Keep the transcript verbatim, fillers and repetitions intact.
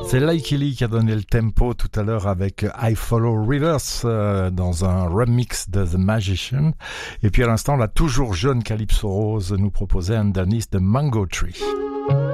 C'est Likey Lee qui a donné le tempo tout à l'heure avec I Follow Rivers euh, dans un remix de The Magician. Et puis à l'instant, la toujours jeune Calypso Rose nous proposait Underneath the Mango Tree.